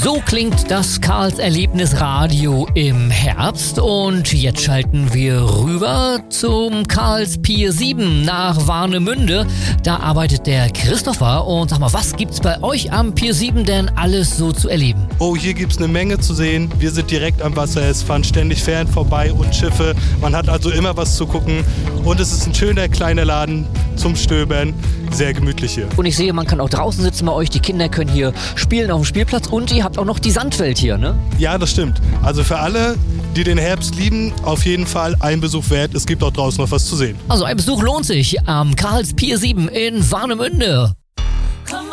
So klingt das Karls Erlebnisradio im Herbst und jetzt schalten wir rüber zum Karls Pier 7 nach Warnemünde. Da arbeitet der Christopher und sag mal, was gibt's bei euch am Pier 7 denn alles so zu erleben? Oh, hier gibt's eine Menge zu sehen. Wir sind direkt am Wasser, es fahren ständig Fähren vorbei und Schiffe. Man hat also immer was zu gucken und es ist ein schöner kleiner Laden zum Stöbern. Sehr gemütlich hier. Und ich sehe, man kann auch draußen sitzen bei euch, die Kinder können hier spielen auf dem Spielplatz und ihr habt auch noch die Sandwelt hier, ne? Ja, das stimmt. Also für alle, die den Herbst lieben, auf jeden Fall ein Besuch wert. Es gibt auch draußen noch was zu sehen. Also ein Besuch lohnt sich am Karls Pier 7 in Warnemünde.